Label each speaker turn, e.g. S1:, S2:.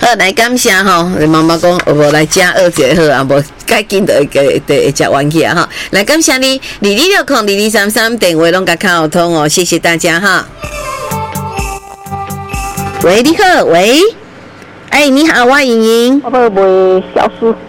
S1: 好，来感谢吼，妈妈讲无来加2节好啊，无该紧的会食完去啊哈。来感谢你，22602233电话拢甲卡通哦，谢谢大家哈。喂，你好，喂，哎，你好，我莹莹，
S2: 我要卖小书。